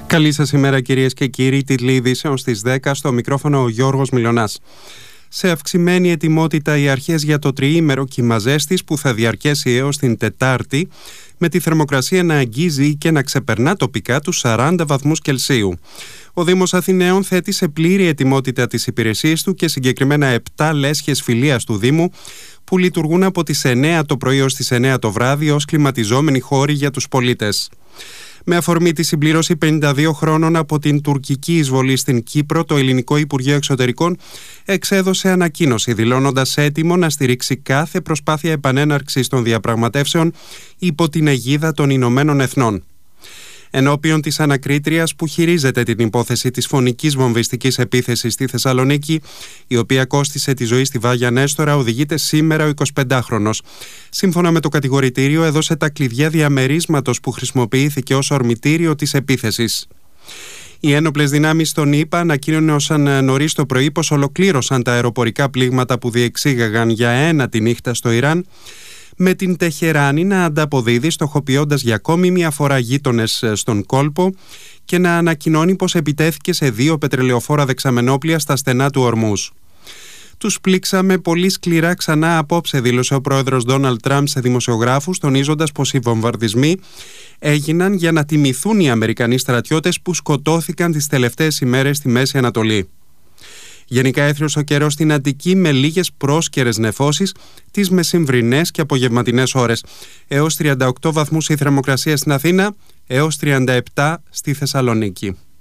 Καλή σας ημέρα κυρίες και κύριοι, τίτλοι ειδήσεων στις 10, στο μικρόφωνο ο Γιώργος Μιλωνάς. Σε αυξημένη ετοιμότητα οι αρχές για το τριήμερο κύμα ζέστης που θα διαρκέσει έως την Τετάρτη, με τη θερμοκρασία να αγγίζει και να ξεπερνά τοπικά τους 40 βαθμούς Κελσίου. Ο Δήμος Αθηναίων θέτει σε πλήρη ετοιμότητα τις υπηρεσίες του και συγκεκριμένα 7 λέσχες φιλίας του Δήμου που λειτουργούν από τις 9 το πρωί ως τις 9 το βράδυ ως κλιματιζόμενοι χώροι για τους πολίτες. Με αφορμή τη συμπλήρωση 52 χρόνων από την τουρκική εισβολή στην Κύπρο, το Ελληνικό Υπουργείο Εξωτερικών εξέδωσε ανακοίνωση δηλώνοντας έτοιμο να στηρίξει κάθε προσπάθεια επανέναρξης των διαπραγματεύσεων υπό την αιγίδα των Ηνωμένων Εθνών. Ενώπιον της ανακρίτριας που χειρίζεται την υπόθεση της φωνικής βομβιστικής επίθεσης στη Θεσσαλονίκη, η οποία κόστισε τη ζωή στη Βάγια Νέστορα, οδηγείται σήμερα ο 25χρονος. Σύμφωνα με το κατηγορητήριο, έδωσε τα κλειδιά διαμερίσματος που χρησιμοποιήθηκε ως ορμητήριο της επίθεσης. Οι ένοπλες δυνάμεις των ΗΠΑ ανακοίνωσαν νωρίς το πρωί πως ολοκλήρωσαν τα αεροπορικά πλήγματα που διεξήγαγαν για ένατη νύχτα στο Ιράν, με την Τεχεράνη να ανταποδίδει στοχοποιώντας για ακόμη μια φορά γείτονες στον κόλπο και να ανακοινώνει πως επιτέθηκε σε 2 πετρελαιοφόρα δεξαμενόπλια στα στενά του Ορμούζ. «Τους πλήξαμε πολύ σκληρά ξανά απόψε», δήλωσε ο πρόεδρος Ντόναλντ Τραμπ σε δημοσιογράφους, τονίζοντας πως οι βομβαρδισμοί έγιναν για να τιμηθούν οι Αμερικανοί στρατιώτες που σκοτώθηκαν τις τελευταίες ημέρες στη Μέση Ανατολή. Γενικά έθριος ο καιρός στην Αττική με λίγες πρόσκαιρες νεφώσεις τις μεσημβρινές και απογευματινές ώρες. Έως 38 βαθμούς η θερμοκρασία στην Αθήνα, έως 37 στη Θεσσαλονίκη.